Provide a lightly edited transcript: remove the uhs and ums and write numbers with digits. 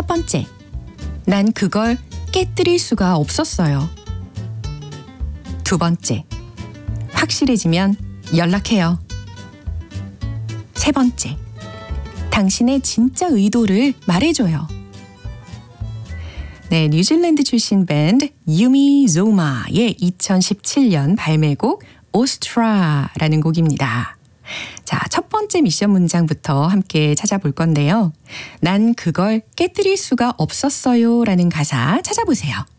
번째, 난 그걸 깨뜨릴 수가 없었어요. 두 번째, 확실해지면 연락해요. 세 번째, 당신의 진짜 의도를 말해줘요. 네, 뉴질랜드 출신 밴드 유미 조마의 2017년 발매곡 오스트라라는 곡입니다. 자, 첫 번째 미션 문장부터 함께 찾아볼 건데요. 난 그걸 깨뜨릴 수가 없었어요 라는 가사 찾아보세요.